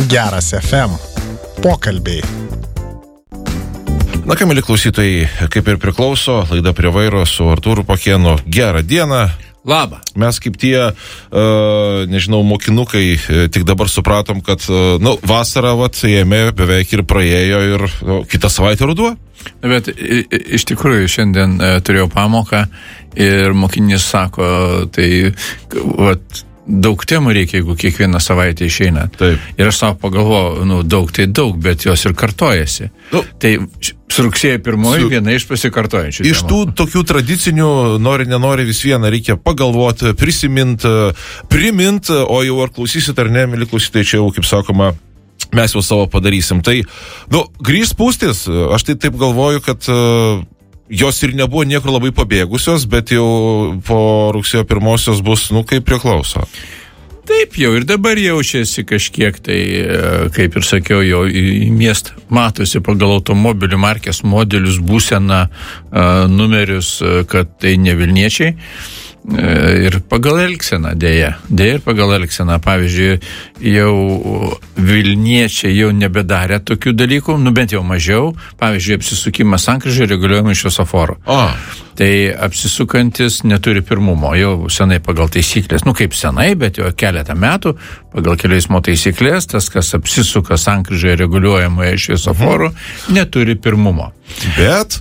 Geras FM. Pokalbiai. Na, ką, mėly klausytojai, kaip ir priklauso, laida prie vairo su Artūru Pakėnu. Gerą dieną. Labą. Mes kaip tie, mokinukai, tik dabar supratom, kad, vasara, ėmė, beveik ir praėjo ir kitą savaitę ruduo. Bet iš tikrųjų šiandien turėjau pamoką ir mokinys sako, tai, daug temų reikia, jeigu kiekvieną savaitę išeina. Taip. Ir aš savo pagalvoju, daug tai daug, bet jos ir kartojasi. Tai rugsėjo 1 viena iš pasikartojančių. Iš tų tokių tradicinių, nenori vis vieną reikia pagalvoti, primint, o jau ar klausysit ar ne, mėly klausytojai, čia jau, kaip sakoma, mes jau savo padarysim. Tai, grįžt spūstis, aš tai taip galvoju, kad jos ir nebuvo niekur labai pabėgusios, bet jau po rugsėjo 1 bus, kaip priklauso. Taip, jau ir dabar jaučiasi kažkiek, tai, kaip ir sakiau, jau į miestą matosi pagal automobilių markės modelius, būseną, numerius, kad tai ne Vilniečiai. Ir pagal elgseną, dėja ir pagal elgseną, pavyzdžiui, jau Vilniečiai jau nebedarė tokių dalykų, bent jau mažiau, pavyzdžiui, apsisukimas sankryžoje reguliuojama iš šviesoforo. Tai apsisukantis neturi pirmumo, jau senai pagal taisyklės, kaip senai, bet jau keletą metų, pagal kelių eismo taisyklės, tas, kas apsisuka sankryžoje reguliuojamoje iš šviesoforo, neturi pirmumo. Bet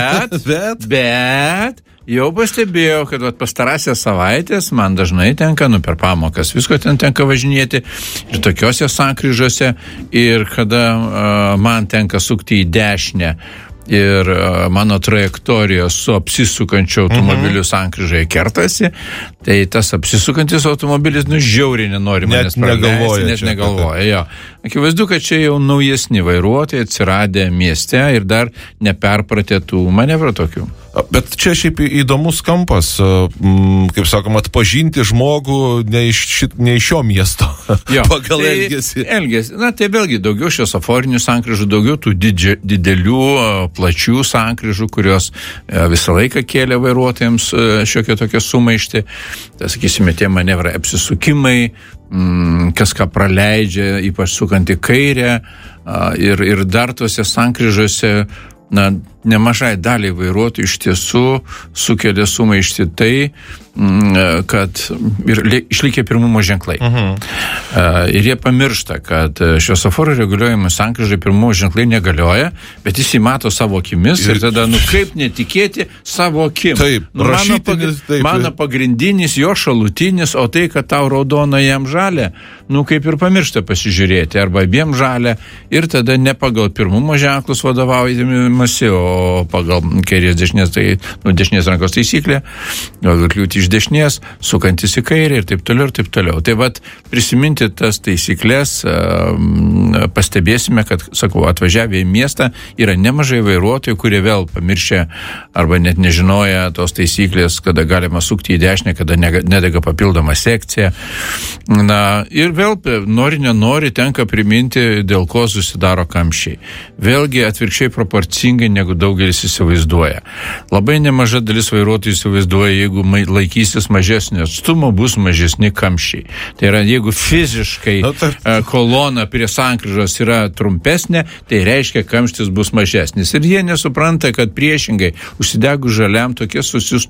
jau pastebėjau, kad pastarąsias savaitės man dažnai tenka, per pamokas visko tenka važinėti ir tokiose sankryžose, ir kada man tenka sukti į dešinę ir mano trajektorijos su apsisukančiu automobiliu sankryžoje kertasi, tai tas apsisukantis automobilis žiauriai nenori manęs praleisti, net negalvoja. Jo. Akivaizdu, kad čia jau naujesni vairuotojai atsiradę mieste ir dar neperpratę tų manevrų tokių. Bet čia šiaip įdomus kampas, kaip sakoma, atpažinti žmogų ne iš šio miesto. Jo, pagal elgesį. Tai vėlgi daugiau šviesoforinių sankryžų, daugiau tų didelių, plačių sankryžų, kurios visą laiką kėlė vairuotojams šiokią tokią sumaištį. Tai, sakysime, tie manevrai apsisukimai, kas ką praleidžia, ypač sukant į kairę, ir dar tose sankryžose nemažai daliai vairuotojų iš tiesų sukelia sumaištį tai, kad išlikę pirmumo ženklai. Ir jie pamiršta, kad šviesoforo reguliuojamų sankryžai pirmumo ženklai negalioja, bet jis įmato savo akimis ir tada, kaip netikėti savo akim. Taip, mano pagrindinis, jo šalutinis, o tai, kad tau raudona jam žalia, kaip ir pamiršta pasižiūrėti, arba abiem žalia, ir tada ne pagal pirmumo ženklus vadovaujamasi, o pagal kairės dešinės, tai dešinės rankos taisyklė, kliūti iš dešinės, sukantis į kairę ir taip toliau ir taip toliau. Tai prisiminti tas taisyklės, pastebėsime, kad, atvažiavę į miestą yra nemažai vairuotojų, kurie vėl pamiršę arba net nežinoja tos taisyklės, kada galima sukti į dešinę, kada nedega papildoma sekcija. Ir vėl, nenori, tenka priminti, dėl ko susidaro kamščiai. Vėlgi atvirkščiai proporcingai, negu daugelis įsivaizduoja. Labai nemaža dalis vairuotojų įsivaizduoja, jeigu laikysis mažesnio atstumo, bus mažesni kamščiai. Tai yra, jeigu fiziškai kolona prie sankryžos yra trumpesnė, tai reiškia, kamštis bus mažesnis. Ir jie nesupranta, kad priešingai užsidegus žaliam tokia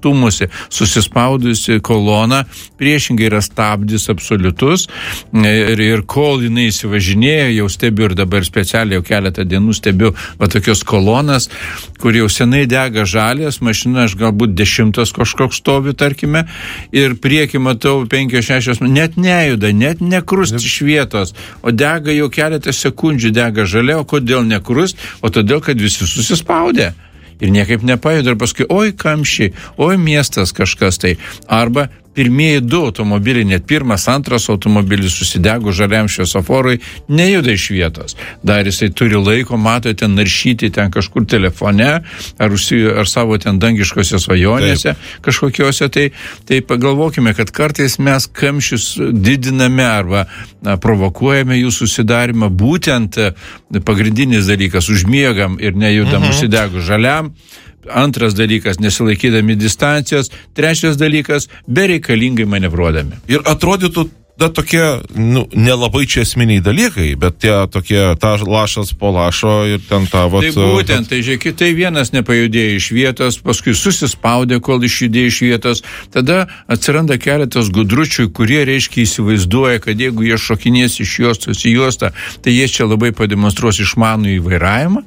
susispaudusi kolona, priešingai yra stabdis absoliutus ir kol jinai įsivažinėja, jau stebiu ir dabar specialiai jau keletą dienų stebiu tokios kolonas, kur jau senai dega žalės, mašina aš galbūt 10 kažkoks stovi, tarkime, ir priekį matau 5-6, net nejuda, net nekrust iš vietos, o dega jau keletą sekundžių, dega žalia, o kodėl nekrust? O todėl, kad visi susispaudė. Ir niekaip nepajuda, ir paskui, oi kamščiai, oi miestas kažkas tai. Arba pirmieji 2 automobiliai, net pirmas, antras automobilis susidego žaliam šviesoforui, nejuda iš vietos. Dar jisai turi laiko, mato ten naršyti ten kažkur telefone, ar savo ten dangiškose svajonėse kažkokiose, tai pagalvokime, kad kartais mes kamščius didiname arba provokuojame jų susidarimą, būtent pagrindinis dalykas, užmiegam ir nejudam, užsidegu žaliam. Antras dalykas, nesilaikydami distancijos. Trečias dalykas, bereikalingai manevruodami. Ir atrodytų, tokie, nelabai čia esminiai dalykai, bet tie tokie, ta lašas po lašo ir ten ta vat... Tai būtent, tai žiūrėkit, tai vienas nepajudėjo iš vietos, paskui susispaudė, kol išjudėjo iš vietos, tada atsiranda keletas gudručių, kurie, reiškia, įsivaizduoja, kad jeigu jie šokinės iš juostos į juostą, tai jie čia labai pademonstruos išmanų įvairavimą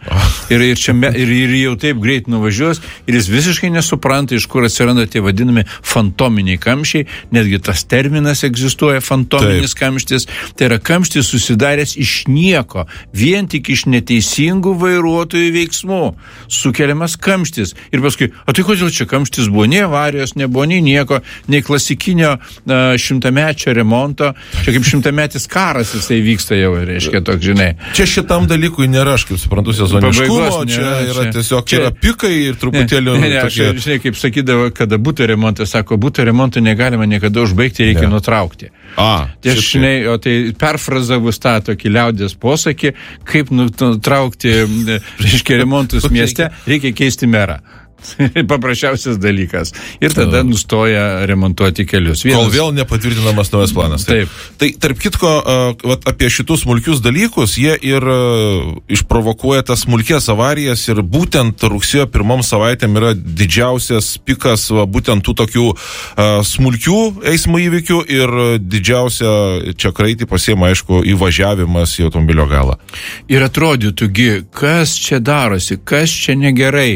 ir jau taip greit nuvažiuos ir jis visiškai nesupranta, iš kur atsiranda tie vadinami fantominiai kamščiai, netgi tas terminas egzistuoja, fantominis kamštis, tai yra kamštis susidaręs iš nieko, vien tik iš neteisingų vairuotojų veiksmų sukeliamas kamštis. Ir paskui, o tai kodėl čia kamštis buvo? Nei avarijos nebuvo, nei nieko, nei klasikinio šimtamečio remonto, čia kaip šimtametis karas jisai vyksta jau, reiškia, toks, žinai. Čia šitam dalykui nėra, aš kaip suprantu, sezoniškumo, čia yra tiesiog yra pikai ir truputėlį... Žinai, kaip sakydavo, kada būtų remontas, sako, būtų remonto negalima niekada užbaigti, reikia nutraukti. Tai žinai, o tai perfrazavus tą tokį liaudės posakį, kaip nutraukti, reiškia, remontus mieste, reikia keisti merą. Paprasčiausias dalykas. Ir tada nustoja remontuoti kelius. Kol vėl nepatvirtinamas naujas planas. Taip. Tai tarp kitko, apie šitus smulkius dalykus, jie ir išprovokuoja tas smulkės avarijas ir būtent rugsėjo 1 savaitėm yra didžiausias pikas būtent tų tokių smulkių eismo įvykių ir didžiausia čia kraitį pasiema, aišku, įvažiavimas į automobilio galą. Ir atrodytųgi, kas čia darosi, kas čia negerai.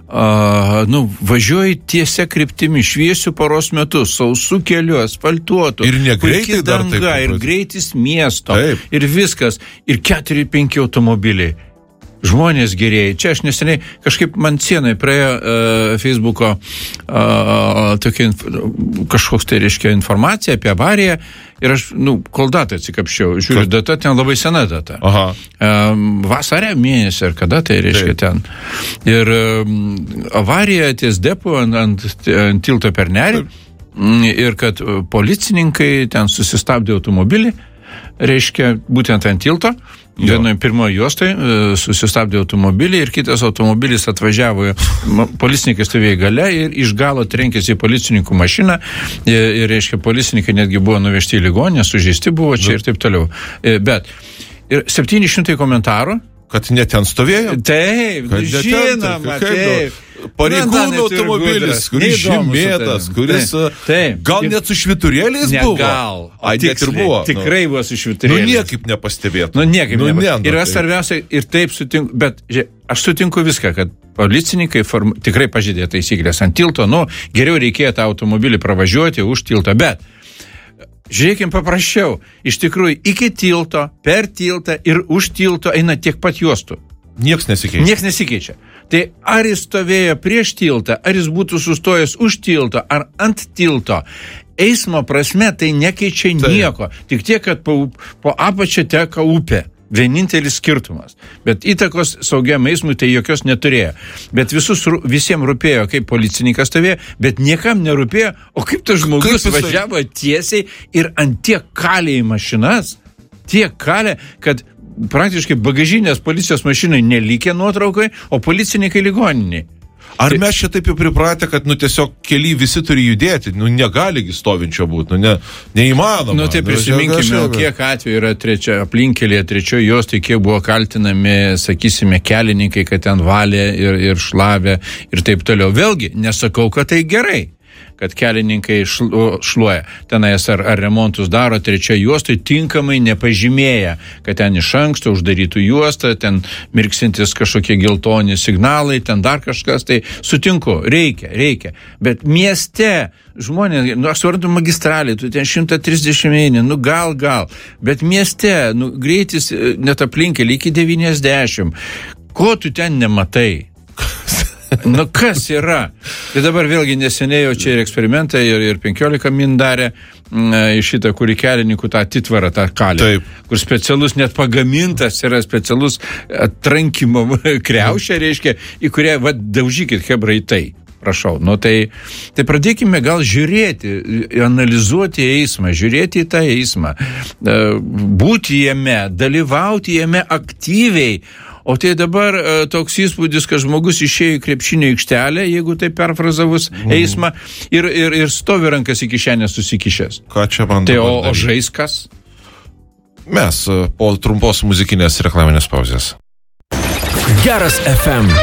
Važiuoji tiesia kryptimi, šviesių paros metu, sausų kelių, asfaltuotų, ir negreitai dar taip, ir greitis miesto, taip. Ir viskas, ir 4-5 automobiliai. Žmonės gerėjai. Čia aš neseniai kažkaip man sienai praėjo Facebooko tokia kažkoks tai reiškia informacija apie avariją ir aš, kol datą atsikapščiau, žiūriu, data ten labai sena data. Vasarė mėnesį ar kada tai reiškia ten. Ir avarija ties depo ant tilto per Nerį ir kad policininkai ten susistabdė automobilį, reiškia būtent ant tilto. Vienoje pirmoje juostai susistabdė automobilį ir kitas automobilis atvažiavo, policininkai stovėjo gale ir iš galo trenkėsi į policininkų mašiną ir reiškia, policininkai netgi buvo nuvežti į ligoninę, sužeisti buvo čia ir taip toliau. Bet ir 700 komentarų. Kad net ten stovėjo? Taip, žinoma, taip. Pareigūnų automobilis, kuris žymėtas, kuris gal net su švyturėliais buvo? Gal. Tiek ir buvo. Tikrai buvo su švyturėliais. Niekaip nepastebėtų. Niekaip nepastebėtų. Ir aš svarbiausia, ir taip sutinku, bet aš sutinku viską, kad policininkai tikrai pažeidė taisyklės ant tilto, geriau reikėjo tą automobilį pravažiuoti už tiltą, bet žiūrėkim paprasčiau, iš tikrųjų iki tilto, per tiltą ir už tilto eina tiek pat juostų. Nieks nesikeičia. Tai ar jis stovėjo prieš tiltą, ar jis būtų sustojęs už tilto, ar ant tilto, eismo prasme tai nekeičia nieko. Tik tiek, kad po apačią teka upė. Vienintelis skirtumas. Bet įtakos saugiam eismui tai jokios neturėjo. Bet visiems rūpėjo, kaip policininkas stovėjo, bet niekam nerūpėjo, o kaip tas žmogus važiavo tiesiai ir ant tiek kalė į mašinas, kad praktiškai bagažinės policijos mašinai nelikė nuotraukai, o policininkai ligoniniai. Ar mes čia taip jau pripratę, kad tiesiog keli visi turi judėti, negaligi stovinčio būti, neįmanoma. Tai prisiminkime, kiek atveju yra aplinkelėje trečioje juostai, kiek buvo kaltinami, sakysime, kelininkai, kad ten valė ir šlavė ir taip toliau. Vėlgi, nesakau, kad tai gerai, kad kelininkai šluoja. Tenais ar remontus daro trečioje juostai, tinkamai nepažymėja, kad ten iš anksto uždarytų juostą, ten mirksintis kažkokie geltoni signalai, ten dar kažkas, tai sutinku, reikia. Bet mieste žmonės, aš suprantu magistralį, tu ten 130 eini, gal, bet mieste, greitis net aplinkelį iki 90, ko tu ten nematai? Kas yra? Tai dabar vėlgi neseniai jau čia ir eksperimentai ir 15 min darė šitą, kurį kelininkų tą atitvarą, tą kalę, kur specialus net pagamintas yra specialus atrankimo kriaušė, reiškia, į kurią, daužykit hebrai tai. Prašau, tai pradėkime gal žiūrėti, analizuoti eismą, žiūrėti į tą eismą, būti jame, dalyvauti jame aktyviai, O tai dabar toks įspūdis, kad žmogus išėjo į krepšinio aikštelę, jeigu tai perfrazavus eismą, ir stovi rankas į kišenę susikišęs. Ką čia man Tai dabar o žaiskas? Mes po trumpos muzikinės reklaminės pauzės. Geras FM.